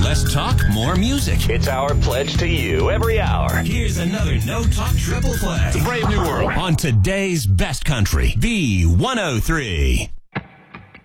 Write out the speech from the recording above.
Less talk, more music. It's our pledge to you every hour. Here's another No Talk Triple Play. It's a brave new world. On today's best country, V103.